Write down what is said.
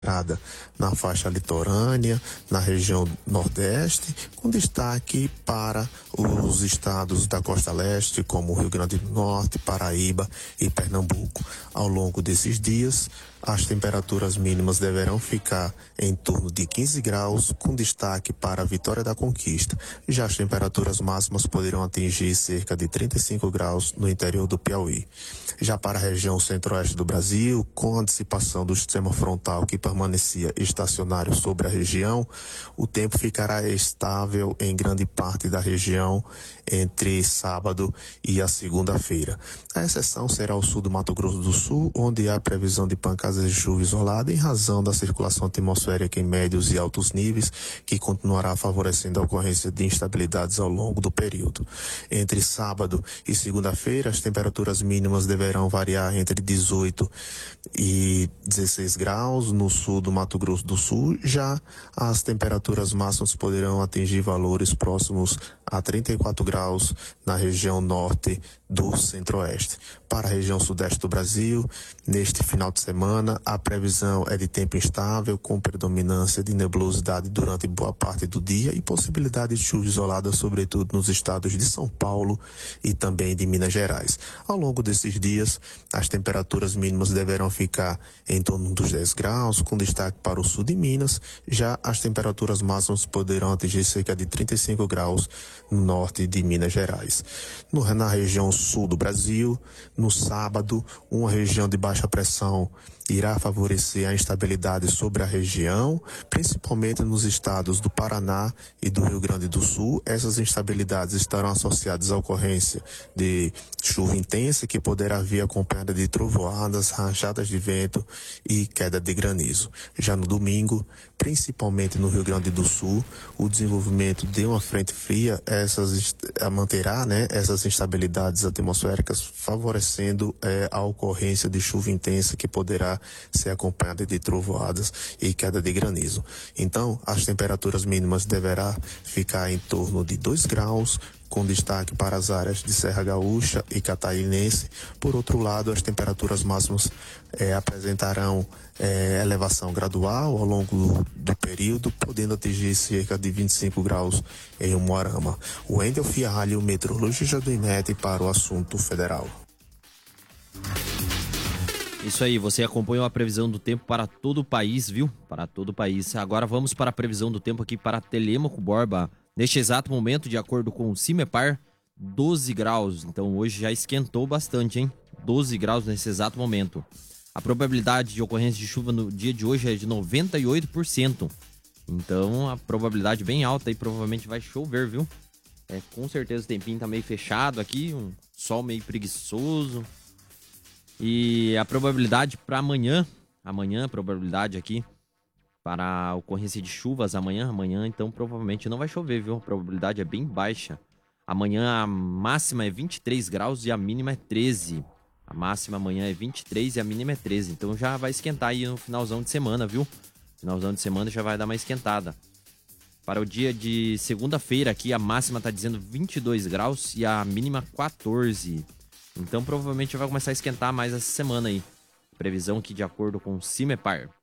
na faixa litorânea, na região nordeste, com destaque para os estados da costa leste, como Rio Grande do Norte, Paraíba e Pernambuco. Ao longo desses dias, as temperaturas mínimas deverão ficar em torno de 15 graus, com destaque para a Vitória da Conquista. Já as temperaturas máximas poderão atingir cerca de 35 graus no interior do Piauí. Já para a região centro-oeste do Brasil, com a dissipação do sistema frontal que permanecia estacionário sobre a região, o tempo ficará estável em grande parte da região entre sábado e a segunda-feira. A exceção será o sul do Mato Grosso do Sul, onde há previsão de pancadas de chuva isolada em razão da circulação atmosférica em médios e altos níveis, que continuará favorecendo a ocorrência de instabilidades ao longo do período. Entre sábado e segunda-feira, as temperaturas mínimas deverão variar entre 18 e 16 graus no sul do Mato Grosso do Sul. Já as temperaturas máximas poderão atingir valores próximos a 34 graus na região norte do centro-oeste. Para a região sudeste do Brasil, neste final de semana, a previsão é de tempo instável, com predominância de nebulosidade durante boa parte do dia e possibilidade de chuva isolada, sobretudo nos estados de São Paulo e também de Minas Gerais. Ao longo desses dias, as temperaturas mínimas deverão ficar em torno dos 10 graus, com destaque para o sul de Minas. Já as temperaturas máximas poderão atingir cerca de 35 graus no norte de Minas Gerais. Na região sul do Brasil, no sábado, uma região de baixa pressão irá favorecer a instabilidade sobre a região, principalmente nos estados do Paraná e do Rio Grande do Sul. Essas instabilidades estarão associadas à ocorrência de chuva intensa, que poderá vir acompanhada de trovoadas, rajadas de vento e queda de granizo. Já no domingo, principalmente no Rio Grande do Sul, o desenvolvimento de uma frente fria manterá essas instabilidades atmosféricas, favorecendo a ocorrência de chuva intensa, que poderá ser acompanhada de trovoadas e queda de granizo. Então, as temperaturas mínimas deverá ficar em torno de 2 graus, com destaque para as áreas de Serra Gaúcha e Catarinense. Por outro lado, as temperaturas máximas apresentarão elevação gradual ao longo do período, podendo atingir cerca de 25 graus em Umuarama. Wendel Fialho, meteorologista do IMET, para o assunto federal. Isso aí, você acompanhou a previsão do tempo para todo o país, viu? Para todo o país. Agora vamos para a previsão do tempo aqui para Telêmaco Borba. Neste exato momento, de acordo com o CIMEPAR, 12 graus. Então hoje já esquentou bastante, hein? 12 graus nesse exato momento. A probabilidade de ocorrência de chuva no dia de hoje é de 98%. Então a probabilidade bem alta e provavelmente vai chover, viu? Com certeza o tempinho tá meio fechado aqui, um sol meio preguiçoso. E a probabilidade para amanhã, a probabilidade aqui para a ocorrência de chuvas amanhã, então provavelmente não vai chover, viu? A probabilidade é bem baixa. Amanhã a máxima é 23 graus e a mínima é 13. A máxima amanhã é 23 e a mínima é 13. Então já vai esquentar aí no finalzão de semana, viu? Finalzão de semana já vai dar uma esquentada. Para o dia de segunda-feira aqui, a máxima está dizendo 22 graus e a mínima 14. Então provavelmente vai começar a esquentar mais essa semana aí. Previsão aqui de acordo com o CIMEPAR.